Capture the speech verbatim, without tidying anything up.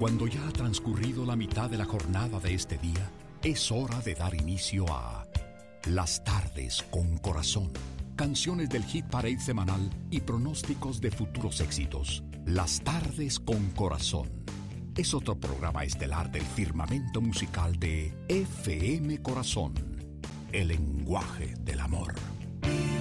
Cuando ya ha transcurrido la mitad de la jornada de este día, es hora de dar inicio a Las Tardes con Corazón. Canciones del Hit Parade semanal y pronósticos de futuros éxitos. Las Tardes con Corazón. Es otro programa estelar del firmamento musical de F M Corazón. El lenguaje del amor.